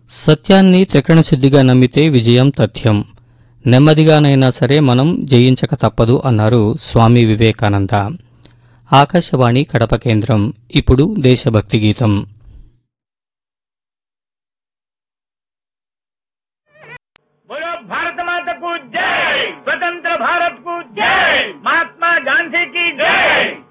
సత్యాన్ని త్రికరణ శుద్ధిగా నమ్మితే విజయం తథ్యం. నెమ్మదిగానైనా సరే మనం జయించక తప్పదు అన్నారు స్వామి వివేకానంద. ఆకాశవాణి కడప కేంద్రం. ఇప్పుడు దేశభక్తి గీతం. बोलो भारत माता को जय, स्वतंत्र भारत को जय, महात्मा गांधी की जय।